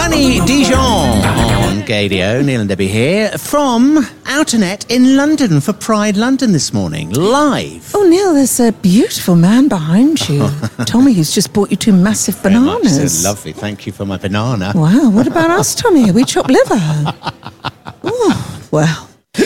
Danny Dijon on Gadio. Neil and Debbie here from Outernet in London for Pride London this morning, live. Oh, Neil, there's a beautiful man behind you. Tommy, who's just bought you 2 massive bananas. Very much so. Lovely. Thank you for my banana. Wow, what about us, Tommy? We chop liver. Oh, well.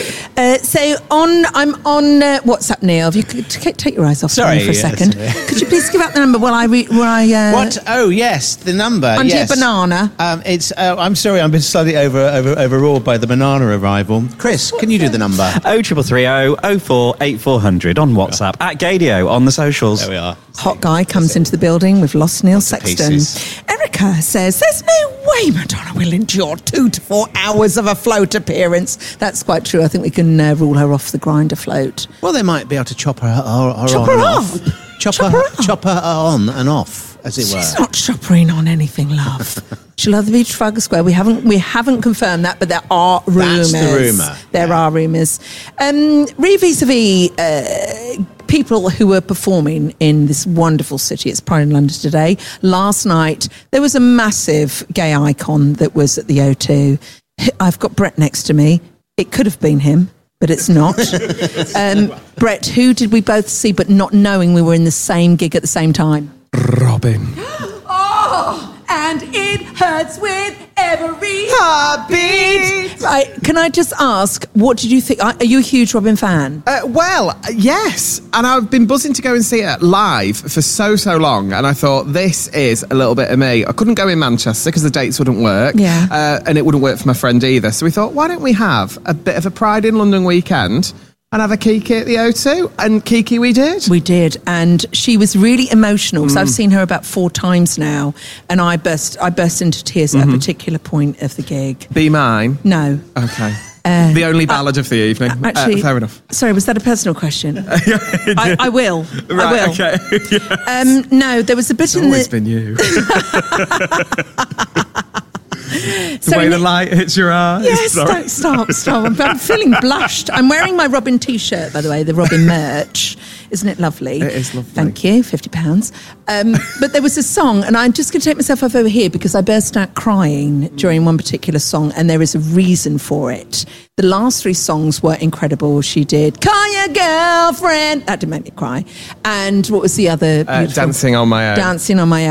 I'm on WhatsApp, Neil. If you could take your eyes off me for a second. Could you please give out the number while I... What? Oh, yes, the number. Under yes. your banana. It's. I'm sorry, I've been slightly overawed by the banana arrival. Chris, can you do the number? 0330 04 8400 on WhatsApp at Gadio on the socials. There we are. Hot guy comes into the building. We've lost Neil Sexton. Pieces. Erica says, there's no way Madonna will endure 2 to 4 hours of a float appearance. That's quite true. I think we can rule her off the grinder float. Well, they might be able to chop her Chop on her and off. off. Chop her on and off, as it were. She's not choppering on anything, love. She'll either be Trafalgar Square. We haven't confirmed that, but there are rumours. That's the rumour. There are rumours. Vis-a-vis people who were performing in this wonderful city. It's Pride in London today. Last night, there was a massive gay icon that was at the O2. I've got Brett next to me. It could have been him, but it's not. Brett, who did we both see, but not knowing we were in the same gig at the same time? Robin. Oh, and it hurts with every heartbeat. Right, can I just ask, what did you think? Are you a huge Robin fan? Yes. And I've been buzzing to go and see it live for so long. And I thought, this is a little bit of me. I couldn't go in Manchester because the dates wouldn't work. Yeah. And it wouldn't work for my friend either. So we thought, why don't we have a bit of a Pride in London weekend and have a Kiki at the O2? And Kiki we did. We did, and she was really emotional because I've seen her about 4 times now, and I burst into tears at a particular point of the gig. Be Mine? No. Okay. The only ballad of the evening. Actually, fair enough. Sorry, was that a personal question? I will. Right, I will. okay. Yes. No, there was a bit It's in always the... been you. The way the light hits your eyes. Yes, Sorry. stop. I'm feeling blushed. I'm wearing my Robin T-shirt, by the way, the Robin merch. Isn't it lovely? It is lovely. Thank you, £50. But there was a song, and I'm just going to take myself over here because I burst out crying during one particular song, and there is a reason for it. The last 3 songs were incredible. She did Call Your Girlfriend. That didn't make me cry. And what was the other? Dancing on My Own. Dancing on My Own.